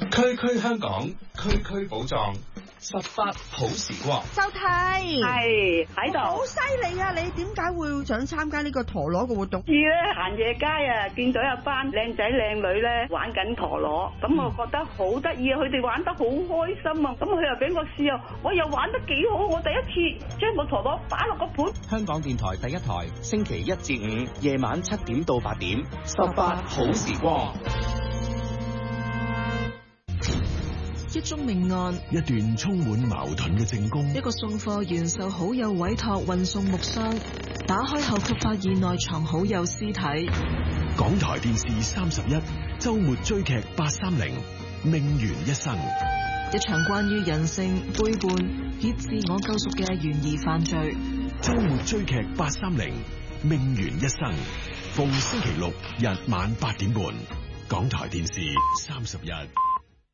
區區香港，區區寶藏，18好時光。 周太係喺度， 好犀利啊！你點解會想參加呢個陀螺嘅活動？ 二咧行夜街啊，見到一班靚仔靚女咧玩緊陀螺，咁我覺得好得意啊！佢哋玩得好開心啊！咁佢又俾我試啊，我又玩得幾好，我第一次將個陀螺擺落個盤。 香港電台第一台，星期1至5夜晚7點到8點，18好時光。 一宗命案， 一段充滿矛盾嘅證供， 一個送貨員受好友委託運送木箱，打開後卻發現內藏好友屍體。 港台電視31周末追劇830命懸一生， 一場關於人性背叛與自我救贖嘅懸疑犯罪。 周末追劇830命懸一生，逢星期六日晚8點半，港台電視31。